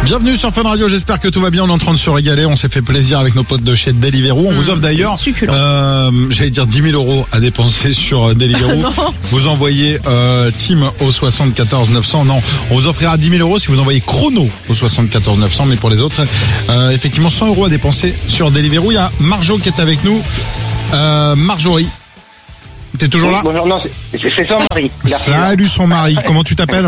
Bienvenue sur Fun Radio, j'espère que tout va bien, on est en train de se régaler, on s'est fait plaisir avec nos potes de chez Deliveroo. On vous offre d'ailleurs, j'allais dire 10 000 € à dépenser sur Deliveroo. Vous envoyez Team au 74 900, non, on vous offrira 10 000 € si vous envoyez Chrono au 74 900, mais pour les autres, effectivement 100 € à dépenser sur Deliveroo. Il y a Marjo qui est avec nous. Marjorie, t'es toujours là? Bonjour, non, c'est son mari. Salut son mari, comment tu t'appelles?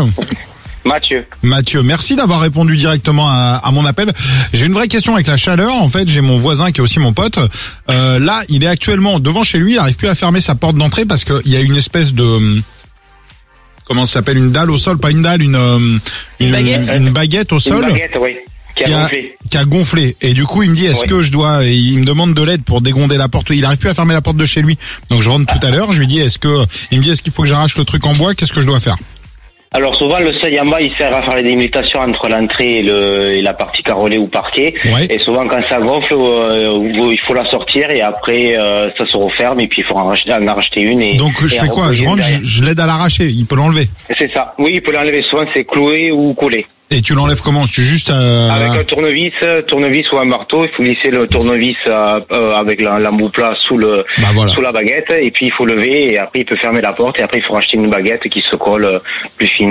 Mathieu, merci d'avoir répondu directement à mon appel. J'ai une vraie question avec la chaleur. En fait, j'ai mon voisin qui est aussi mon pote. Là, il est actuellement devant chez lui. Il n'arrive plus à fermer sa porte d'entrée parce qu'il y a une espèce de... Comment ça s'appelle? Une dalle au sol, pas une dalle, une baguette au sol. Une baguette, oui. Qui a gonflé. Et du coup, il me dit, est-ce que je dois... Il me demande de l'aide pour dégonder la porte. Il n'arrive plus à fermer la porte de chez lui. Donc, je rentre tout à l'heure. Je lui dis, il me dit, est-ce qu'il faut que j'arrache le truc en bois? Qu'est-ce que je dois faire? Alors souvent le seuil en bas il sert à faire les délimitations entre l'entrée et la partie carrelée ou parquet. Ouais. Et souvent quand ça gonfle, il faut la sortir et après ça se referme et puis il faut en racheter une. Et, donc je fais quoi? Je rentre, je l'aide à l'arracher. Il peut l'enlever. C'est ça. Oui, il peut l'enlever. Souvent c'est cloué ou collé. Et tu l'enlèves comment? Tu juste avec un tournevis ou un marteau. Il faut glisser le tournevis avec l'embout plat sous la baguette et puis il faut lever et après il peut fermer la porte et après il faut racheter une baguette qui se colle plus fine.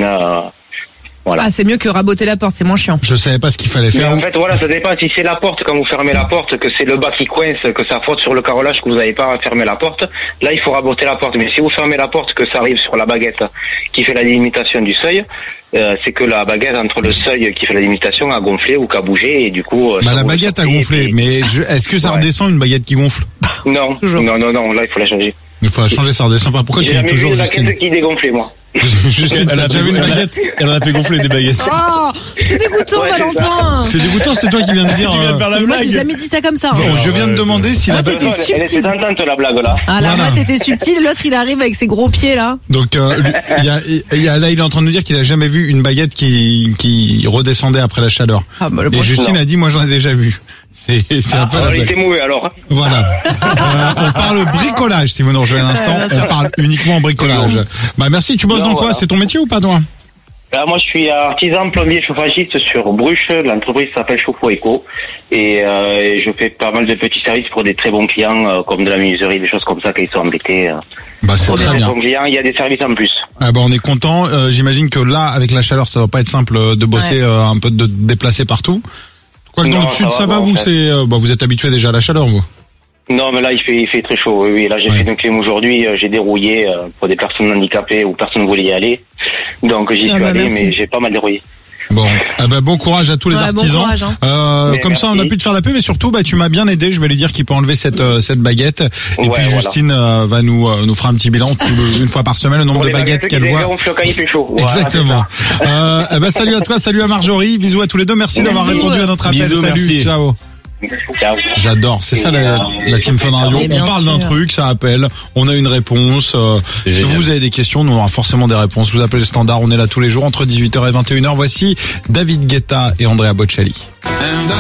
Voilà. Ah, c'est mieux que raboter la porte, c'est moins chiant. Je savais pas ce qu'il fallait faire. Mais en fait, voilà, ça dépend. Si c'est la porte, quand vous fermez la porte, que c'est le bas qui coince, que ça frotte sur le carrelage, que vous n'avez pas fermé la porte, là, il faut raboter la porte. Mais si vous fermez la porte, que ça arrive sur la baguette qui fait la délimitation du seuil, c'est que la baguette entre le seuil qui fait la délimitation a gonflé ou qu'a bougé et du coup... la baguette a gonflé, mais est-ce que ça redescend une baguette qui gonfle? Non, non, là, il faut la changer. Il faut la changer, ça redescend pas. Pourquoi tu dis toujours Justine? J'ai jamais vu une baguette qui dégonflait, moi. Elle a déjà vu une baguette. Elle en a fait gonfler des baguettes. Oh, c'est dégoûtant, Valentin. C'est dégoûtant, c'est toi qui viens de dire. Tu viens de faire la blague. Moi, j'ai jamais dit ça comme ça. Bon, je viens de demander si la baguette. Elle était tentante, la blague, là. Ah, là, moi, c'était subtil. L'autre, il arrive avec ses gros pieds, là. Donc, là, il est en train de nous dire qu'il a jamais vu une baguette qui redescendait après la chaleur. Ah, bah, et Justine a dit, moi, j'en ai déjà vu. C'est un peu. Il était mauvais alors. Voilà. On parle bricolage si vous nous rejoignez à l'instant. On parle uniquement bricolage. Bah merci. Tu bosses dans quoi? C'est ton métier ou pas toi? Moi je suis artisan plombier chauffagiste sur Bruches. L'entreprise s'appelle Chauffe-eau Eco et je fais pas mal de petits services pour des très bons clients comme de la menuiserie, des choses comme ça quand ils sont embêtés. Bah c'est très bien. Clients, il y a des services en plus. Ah bah on est content. J'imagine que là avec la chaleur ça va pas être simple de bosser un peu de déplacer partout. Quoi que dans le sud, ça va vous, vous êtes habitué déjà à la chaleur, vous? Non, mais là, il fait très chaud, oui. Là, j'ai fait une clim aujourd'hui, j'ai dérouillé, pour des personnes handicapées ou personnes voulaient y aller. Donc, j'y suis allé, mais j'ai pas mal dérouillé. Bon, bon courage à tous les artisans. Bon courage, comme ça, on a pu te faire la pub, et surtout, tu m'as bien aidé. Je vais lui dire qu'il peut enlever cette baguette. Et puis Justine va nous fera un petit bilan une fois par semaine, le nombre de baguettes qu'elle voit. Exactement. Salut à toi, salut à Marjorie, bisous à tous les deux. Merci d'avoir répondu à notre appel. Bisous, salut, merci. ciao. J'adore, c'est ça la Team Fun Radio. On parle d'un truc, ça appelle, on a une réponse. Si vous avez des questions, nous on aura forcément des réponses. Vous appelez le standard, on est là tous les jours entre 18h et 21h. Voici David Guetta et Andrea Bocelli.